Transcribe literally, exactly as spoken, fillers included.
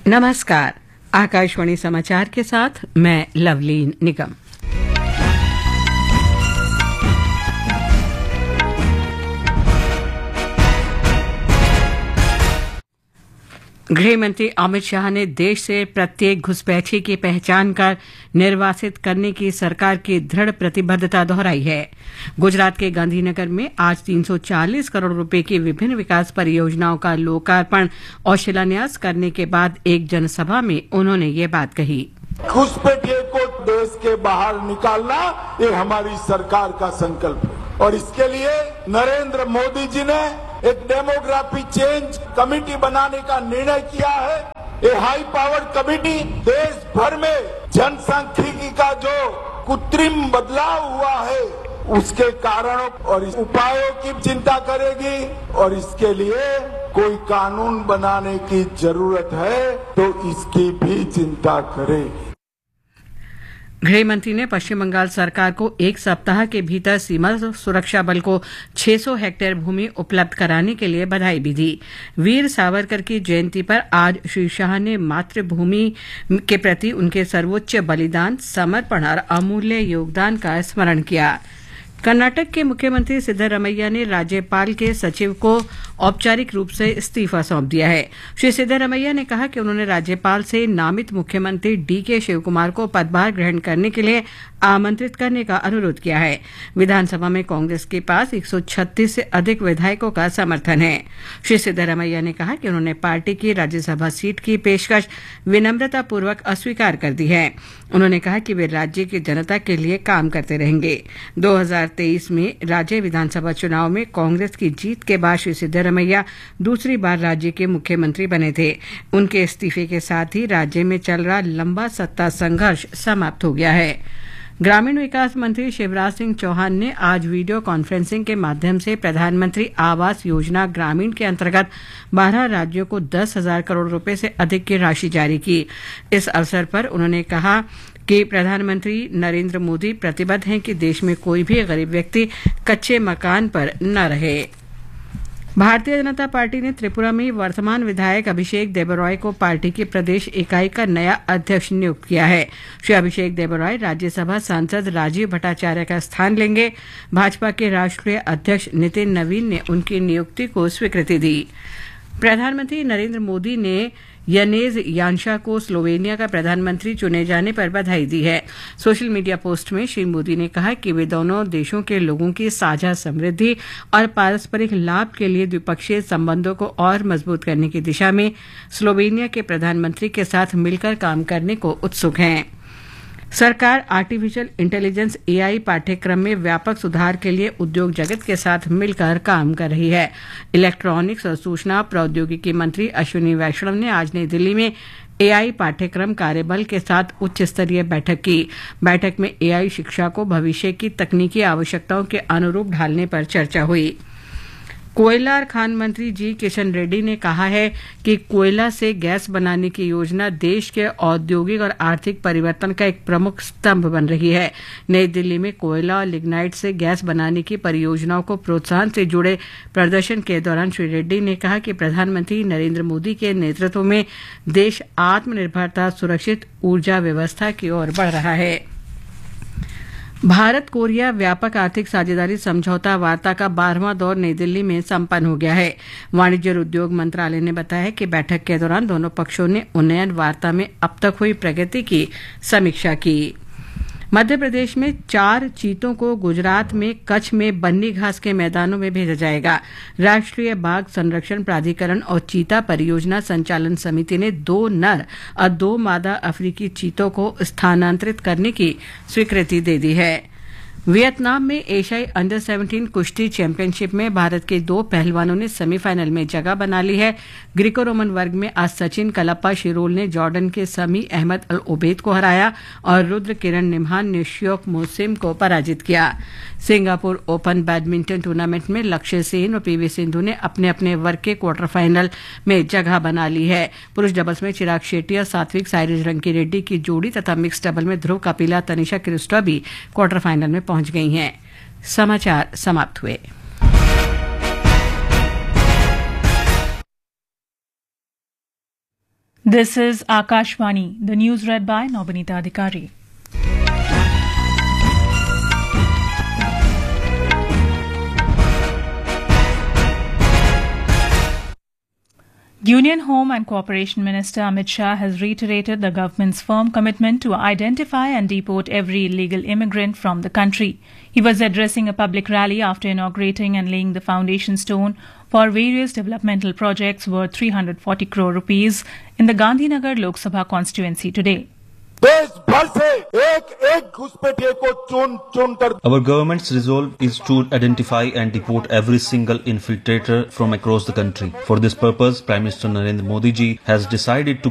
नमस्कार, आकाशवाणी समाचार के साथ मैं लवलीन निगम। गृह मंत्री अमित शाह ने देश से प्रत्येक घुसपैठी की पहचान कर निर्वासित करने की सरकार की दृढ़ प्रतिबद्धता दोहराई है। गुजरात के गांधीनगर में आज तीन सौ चालीस करोड़ रुपए की विभिन्न विकास परियोजनाओं का लोकार्पण और शिलान्यास करने के बाद एक जनसभा में उन्होंने ये बात कही। घुसपैठियों को देश के बाहर निकालना ये हमारी सरकार का संकल्प है और इसके लिए नरेंद्र मोदी जी ने एक डेमोग्राफी चेंज कमेटी बनाने का निर्णय किया है। ये हाई पावर्ड कमेटी देश भर में जनसांख्यिकी का जो कृत्रिम बदलाव हुआ है उसके कारणों और उपायों की चिंता करेगी और इसके लिए कोई कानून बनाने की जरूरत है तो इसकी भी चिंता करेगी। गृह मंत्री ने पश्चिम बंगाल सरकार को एक सप्ताह के भीतर सीमा सुरक्षा बल को छह सौ हेक्टेयर भूमि उपलब्ध कराने के लिए बधाई भी दी। वीर सावरकर की जयंती पर आज श्री शाह ने मातृभूमि के प्रति उनके सर्वोच्च बलिदान, समर्पण और अमूल्य योगदान का स्मरण किया। कर्नाटक के मुख्यमंत्री सिद्धरमैया ने राज्यपाल के सचिव को औपचारिक रूप से इस्तीफा सौंप दिया है। श्री सिद्धरमैया ने कहा कि उन्होंने राज्यपाल से नामित मुख्यमंत्री डी के शिवकुमार को पदभार ग्रहण करने के लिए आमंत्रित करने का अनुरोध किया है। विधानसभा में कांग्रेस के पास एक सौ छत्तीस से अधिक विधायकों का समर्थन है। श्री सिद्धरमैया ने कहा कि उन्होंने पार्टी की राज्यसभा सीट की पेशकश विनम्रतापूर्वक अस्वीकार कर दी है। उन्होंने कहा कि वे राज्य की जनता के लिए काम करते रहेंगे। दो हज़ार तेईस में राज्य विधानसभा चुनाव में कांग्रेस की जीत के बाद श्री सिद्धरमैया दूसरी बार राज्य के मुख्यमंत्री बने थे। उनके इस्तीफे के साथ ही राज्य में चल रहा लंबा सत्ता संघर्ष समाप्त हो गया है। ग्रामीण विकास मंत्री शिवराज सिंह चौहान ने आज वीडियो कॉन्फ्रेंसिंग के माध्यम से प्रधानमंत्री आवास योजना ग्रामीण के अंतर्गत बारह राज्यों को दस हजार करोड़ रुपए से अधिक की राशि जारी की। इस अवसर पर उन्होंने कहा कि प्रधानमंत्री नरेंद्र मोदी प्रतिबद्ध हैं कि देश में कोई भी गरीब व्यक्ति कच्चे मकान पर न रहे। भारतीय जनता पार्टी ने त्रिपुरा में वर्तमान विधायक अभिषेक देबरॉय को पार्टी की प्रदेश इकाई का नया अध्यक्ष नियुक्त किया है। श्री अभिषेक देबरॉय राज्यसभा सांसद राजीव भट्टाचार्य का स्थान लेंगे। भाजपा के राष्ट्रीय अध्यक्ष नितिन नवीन ने उनकी नियुक्ति को स्वीकृति दी। प्रधानमंत्री नरेंद्र मोदी ने यनेज यान्शा को स्लोवेनिया का प्रधानमंत्री चुने जाने पर बधाई दी है। सोशल मीडिया पोस्ट में श्री मोदी ने कहा कि वे दोनों देशों के लोगों की साझा समृद्धि और पारस्परिक लाभ के लिए द्विपक्षीय संबंधों को और मजबूत करने की दिशा में स्लोवेनिया के प्रधानमंत्री के साथ मिलकर काम करने को उत्सुक हैं। सरकार आर्टिफिशियल इंटेलिजेंस ए आई पाठ्यक्रम में व्यापक सुधार के लिए उद्योग जगत के साथ मिलकर काम कर रही है। इलेक्ट्रॉनिक्स और सूचना प्रौद्योगिकी मंत्री अश्विनी वैष्णव ने आज नई दिल्ली में ए आई पाठ्यक्रम कार्यबल के साथ उच्च स्तरीय बैठक की। बैठक में ए आई शिक्षा को भविष्य की तकनीकी आवश्यकताओं के अनुरूप ढालने पर चर्चा हुई। कोयला और खान मंत्री जी किशन रेड्डी ने कहा है कि कोयला से गैस बनाने की योजना देश के औद्योगिक और आर्थिक परिवर्तन का एक प्रमुख स्तंभ बन रही है। नई दिल्ली में कोयला और लिग्नाइट से गैस बनाने की परियोजनाओं को प्रोत्साहन से जुड़े प्रदर्शन के दौरान श्री रेड्डी ने कहा कि प्रधानमंत्री नरेंद्र मोदी के नेतृत्व में देश आत्मनिर्भरता सुरक्षित ऊर्जा व्यवस्था की ओर बढ़ रहा है। भारत कोरिया व्यापक आर्थिक साझेदारी समझौता वार्ता का बारहवां दौर नई दिल्ली में संपन्न हो गया है। वाणिज्य और उद्योग मंत्रालय ने बताया है कि बैठक के दौरान दोनों पक्षों ने उन्नयन वार्ता में अब तक हुई प्रगति की समीक्षा की। मध्य प्रदेश में चार चीतों को गुजरात में कच्छ में बन्नी घास के मैदानों में भेजा जाएगा। राष्ट्रीय बाघ संरक्षण प्राधिकरण और चीता परियोजना संचालन समिति ने दो नर और दो मादा अफ्रीकी चीतों को स्थानांतरित करने की स्वीकृति दे दी है। वियतनाम में एशियाई अंडर सत्रह कुश्ती चैंपियनशिप में भारत के दो पहलवानों ने सेमीफाइनल में जगह बना ली है। ग्रीको रोमन वर्ग में आज सचिन कलप्पा शिरोल ने जॉर्डन के समी अहमद अल ओबेद को हराया और रुद्र किरण निम्हान ने श्योक मोसिम को पराजित किया। सिंगापुर ओपन बैडमिंटन टूर्नामेंट में लक्ष्य सेन और पीवी सिंधु ने अपने अपने वर्ग के क्वार्टर फाइनल में जगह बना ली है। पुरुष डबल्स में चिराग शेट्टी और सात्विक साईराज रंकी रेड्डी की जोड़ी तथा मिक्स डबल में ध्रुव कपिला तनिषा क्रिस्टो भी क्वार्टर फाइनल में पहुंच गई हैं। समाचार समाप्त हुए। This is Akashvani, the news read by Nobinita Adhikari. Union Home and Cooperation Minister Amit Shah has reiterated the government's firm commitment to identify and deport every illegal immigrant from the country. He was addressing a public rally after inaugurating and laying the foundation stone for various developmental projects worth three hundred forty crore rupees in the Gandhinagar Lok Sabha constituency today. देश भर से एक एक घुसपैठिए को चुन चुन कर Our government's resolve is to identify and deport every single infiltrator from across the country. For this purpose, Prime Minister Narendra Modi ji has decided to